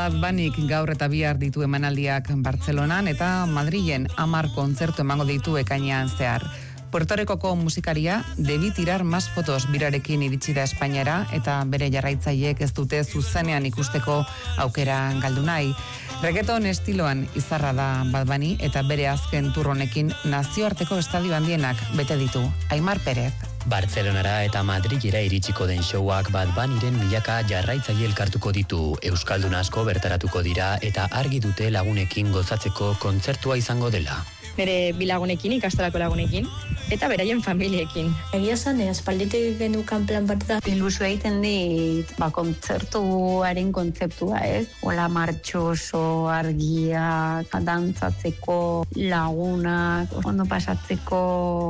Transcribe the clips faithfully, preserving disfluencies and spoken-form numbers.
Bad Bunnyk gaur eta bihar ditu emanaldiak Bartzelonan eta Madrilen hamar kontzertu emango ditu ekainean zehar. Puerto Ricoko musikaria Debi Tirar Mas Fotos birarekin iritsi da Espainiara eta bere jarraitzaileek ez dute zuzenean ikusteko aukera galdu nahi. Reggaeton estiloan izarra da Bad Bunny eta bere azken tur honekin nazioarteko estadio handienak bete ditu. Aimar Perez. Bartzelonara eta Madrilera iritsiko den showak Bad Bunnyren milaka jarraitzaile elkartuko ditu. Euskaldun asko bertaratuko dira eta argi dute lagunekin gozatzeko kontzertua izango dela. Bere bilagunekin, ikastorako lagunekin, eta beraien familiekin. Egia zan, aspalditik genukan plan bat da. Ilusio egiten dit, ba, kontzertuaren kontzeptua, ez? Ola martxoso, argia, dantzatzeko, lagunak, ondo pasatzeko,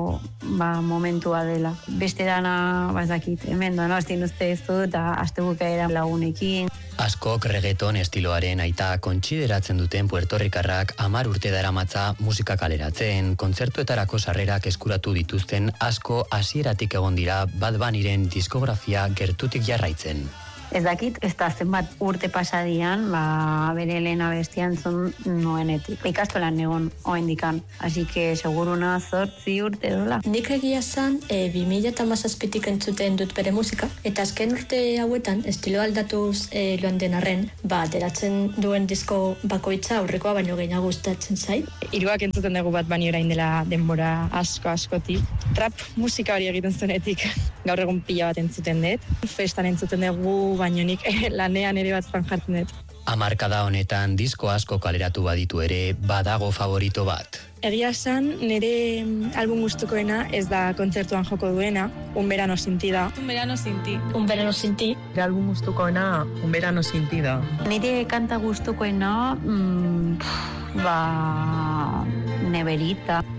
ba, momentua dela. Beste dana, bazakit, hemen da, no? Aztien uste ez du, eta azte bukaera lagunekin. Askok reggaeton estiloaren aita kontsideratzen duten puertorrikarrak hamar urte daramatza musika kaleratzen, kontzertuetarako sarrerak eskuratu dituzten asko hasieratik egon dira Bad Bunnyren diskografia gertutik jarraitzen. Ez dakit, ez da zenbat urte pasadian, ba, bere lehen abestian zun nuenetik. Ikastolan egon oendikan, hasi que seguruna zortzi urte dola. Nik egia zan, e, bi mila hamazazpitik entzuten dut bere musika, eta azken urte hauetan, estilo aldatuz e, loan den arren, ba, ateratzen duen disko bakoitza aurrekoa baino gehiago gustatzen zait. Hiruak entzuten dugu Bad Bunny orain dela denbora asko askotik. Trap musika hori egiten zuenetik gaur egun pila bat entzuten dut. Festan entzuten dugu, baino nik lanean ere batzutan jartzen dut. Hamarkada honetan disko asko kaleratu baditu ere badago favorito bat. Egia esan, nire album gustukoena ez da kontzertuan joko duena, Un verano sin ti da. Un verano sin ti. Un verano sin ti. Nire album gustukoena Un verano sin ti da. Nire kanta gustukoena, mm, ba, Neverita.